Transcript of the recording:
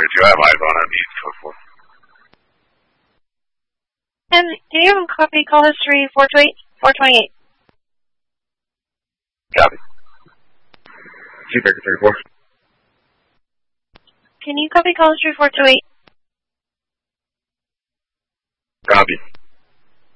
that you have eyes on at me and so forth. And do you have a copy call history 428? Copy. Chief Baker 34. Can you copy call history 428?